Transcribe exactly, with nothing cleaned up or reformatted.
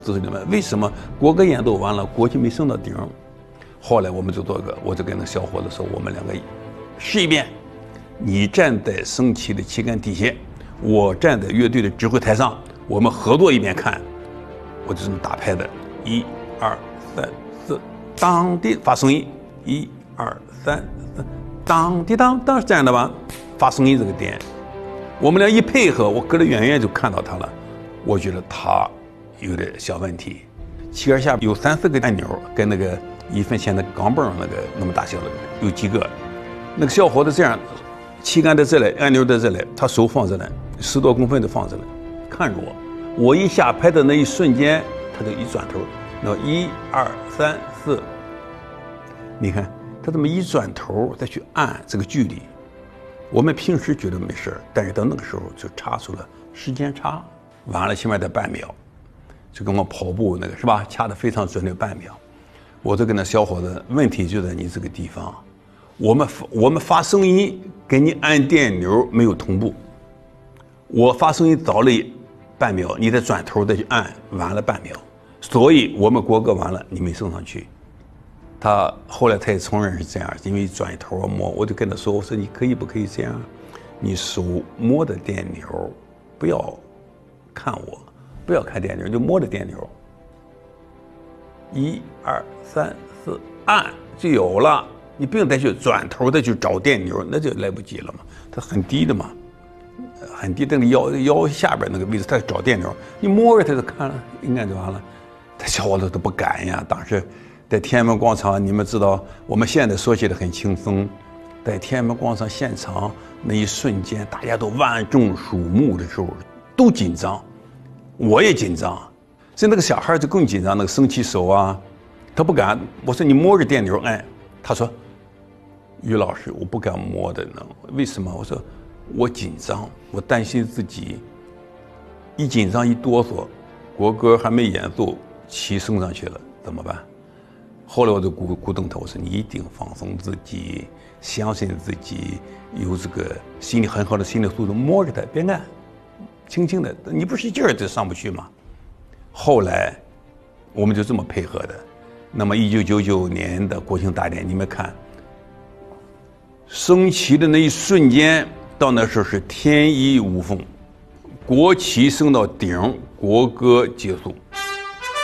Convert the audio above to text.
这是你们为什么国歌演奏完了，国旗没升到顶？后来我们就做个，我就跟那小伙子说，我们两个试一遍，你站在升旗的旗杆底下，我站在乐队的指挥台上，我们合作一遍看。我就这么打拍的，一二三四，当的发声音，一二三四，当的当当是这样的吧？发声音这个点，我们俩一配合，我隔得远远就看到他了，我觉得他有点小问题。旗杆下有三四个按钮，跟那个一分钱的钢镚那个那么大小的有几个。那个小伙子这样，旗杆在这里，按钮在这里，他手放这里，十多公分的放这里，看着我。我一下拍的那一瞬间，他就一转头，那一二三四，你看他这么一转头再去按这个距离，我们平时觉得没事，但是到那个时候就差出了时间差，晚了起码得半秒，就跟我跑步那个是吧，掐得非常准的半秒。我就跟那小伙子，问题就在你这个地方，我们我们发声音跟你按电钮没有同步，我发声音早了半秒，你再转头再去按，晚了半秒，所以我们国歌完了，你没升上去。他后来他也承认是这样，因为转头摸，我就跟他说，我说你可以不可以这样，你手摸着电钮，不要看我，不要看电钮，就摸着电钮，一二三四按就有了，你不用再去转头再去找电钮，那就来不及了嘛，它很低的嘛。很低，等你腰腰下边那个位置，他找电钮，你摸着他就看了，应该就完了。他小伙子都不敢呀。当时在天安门广场，你们知道，我们现在说起来很轻松，在天安门广场现场那一瞬间，大家都万众瞩目的时候，都紧张，我也紧张。所以那个小孩就更紧张，那个升旗手啊，他不敢。我说你摸着电钮按，他说，于老师，我不敢摸的呢，为什么？我说。我紧张，我担心自己一紧张一哆嗦，国歌还没演奏，旗升上去了怎么办？后来我就鼓鼓动他，我说你一定放松自己，相信自己，有这个心理很好的心理素质，摸着它别按，轻轻的，你不使劲儿就上不去吗？后来我们就这么配合的。那么一九九九年的国庆大典，你们看，升旗的那一瞬间。到那时候是天衣无缝，国旗升到顶，国歌结束。